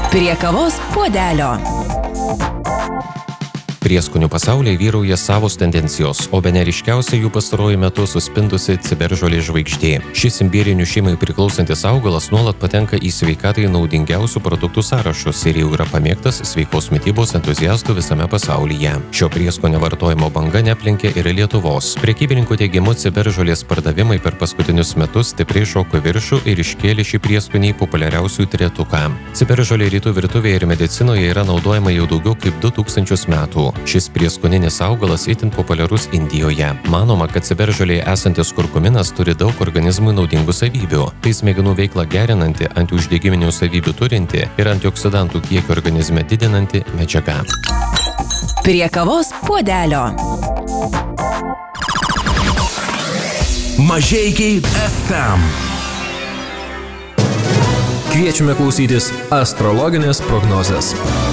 Prie kavos puodelio. Prieskonių pasaulyje vyrauja savos tendencijos, o bene ryškiausia jų pastaruoju metu suspindusi ciberžolės žvaigždė. Šis imbierinių šeimai priklausantis augalas nuolat patenka į sveikatai naudingiausių produktų sąrašus ir jau yra pamėgtas sveikos mitybos entuziastų visame pasaulyje. Šio prieskonio vartojimo banga neplenkė ir Lietuvos. Prekybininkų teigimu, ciberžolės pardavimai per paskutinius metus stipriai šoko viršų ir iškėlė šį prieskonį į populiariausių trejetuką. Ciberžolė rytų virtuvėje ir medicinoje yra naudojama jau daugiau kaip 2000 metų. Šis prieskoninis augalas itin populiarus Indijoje. Manoma, kad ciberžolėje esantis kurkuminas turi daug organizmui naudingų savybių. Tai smegenų veiklą gerinanti, antiuždegiminių savybių turinti ir antioksidantų kiekio organizme didinanti medžiaga. Prie kavos puodelio. Mažeikiai FM. Kviečiame klausytis astrologinės prognozės.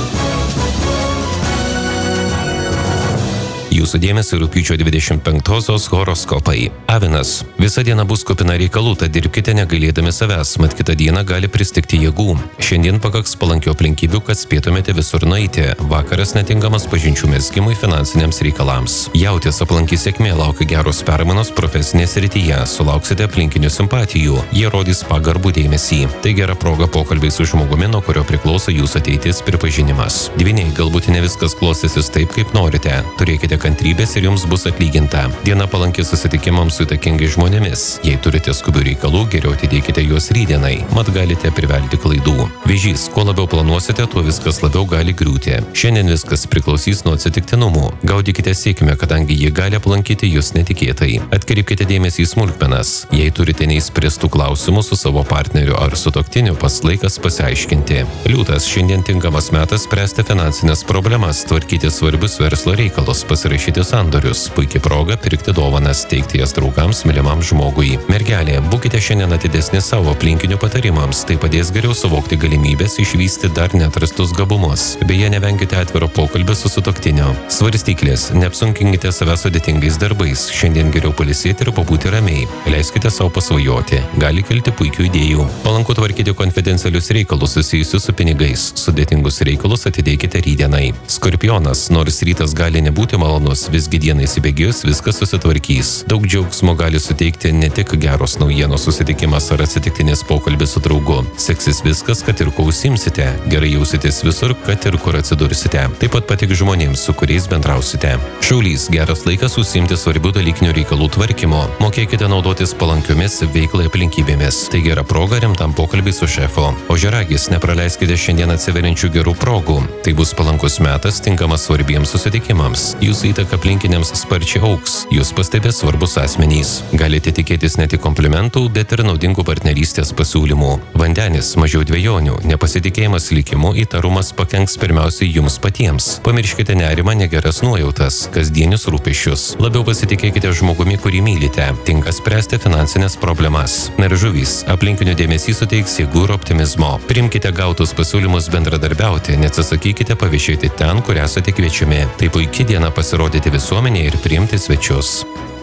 Jūsų dėmesio rugpjūčio 25-osios horoskopai. Avinas. Visa diena bus kupina reikalų, tad dirbkite negailėdami savęs, mat kitą dieną gali pristigti jėgų. Šiandien pakaks palankių aplinkybių, kad spėtumėte visur nueiti. Vakaras netinkamas pažinčių mezgimui, finansiniams reikalams. Jautis aplankys sėkmė, laukia geros permainos profesinėje srityje, sulauksite aplinkinių simpatijų, jie rodys pagarbų dėmesį. Tai gera proga pokalbiai su žmogumi, nuo kurio priklauso jūsų ateitis pripažinimas. Dvyniai, galbūt ne viskas klostysis taip, kaip norite. Turėkite kantrybės ir jums bus atlyginta. Diena palanki susitikimams su įtakingais žmonėmis. Jei turite skubių reikalų, geriau atidėkite juos rytdienai, mat galite privelti klaidų. Vėžys, kuo labiau planuosite, tuo viskas labiau gali griūti. Šiandien viskas priklausys nuo atsitiktinumų. Gaudykite sėkmę, kadangi jie gali aplankyti jūs netikėtai. Atkreipkite dėmesį į smulkmenas. Jei turite neįspręstų klausimų su savo partneriu ar sutuoktiniu, pas laikas pasiaiškinti. Liūtas, šiandien tinkamas metas spręsti finansinės problemas, tvarkyti svarbius verslo reikalus, pasirašyti sandorius, puikia proga pirkti dovanas, teikti jas draugams, mylimam žmogui. Mergelė, būkite šiandien atidesni savo aplinkinių patarimams, tai padės geriau suvokti galimybės išvysti dar neatrastus gabumus. Beje, nevenkite atviro pokalbio su sutuoktiniu. Svarstyklės, neapsunkinkite savęs sudėtingais darbais, šiandien geriau pailsėti ir pabūti ramiai. Leiskite savo pasvajoti, gali kilti puikių idėjų. Palanku tvarkyti konfidencialius reikalus susijusius su pinigais, sudėtingus reikalus atidėkite rytdienai. Skorpionas, nors rytas gali nebūti malonus, visgi dienai įsibėgėjus viskas susitvarkys. Daug džiaugsmo gali suteikti ne tik geros naujienos susitikimas ar atsitiktinis pokalbis su draugu. Seksis viskas, kad ir ko užsiimsite. Gerai jausitės visur, kad ir kur atsidursite. Taip pat patiks žmonėms, su kuriais bendrausite. Šaulys, geras laikas užsiimti svarbių dalykinių reikalų tvarkymo. Mokėkite naudotis palankiomis veiklai aplinkybėmis. Tai gera proga rimtam pokalbiui su šefu. Ožiaragis, nepraleiskite šiandien atsiveriančių gerų progų. Tai bus palankus metas, tinkamas svarbiems susitikimams. Jūsų įtaka aplinkiniams sparčiai auks, jūs pastebės svarbus asmenys. Galite tikėtis ne tik komplimentų, bet ir naudingų partnerystės pasiūlymų. Vandenis, mažiau dvejonių, nepasitikėjimas likimu, įtarumas pakenks pirmiausiai jums patiems. Pamirškite nerimą, negeras nuojautas, kasdienius rūpesčius. Labiau pasitikėkite žmogumi, kurį mylite. Tinka spręsti finansinės problemas. Na ir žuvys, aplinkinių dėmesys suteiks jėgų ir optimizmo. Priimkite gautus pasiūlymus bendradarbiauti, neatsisakykite paviešėti ten, kur esate kviečiami. Tai puikia diena pasirodyti visuomenėje ir priimti svečius.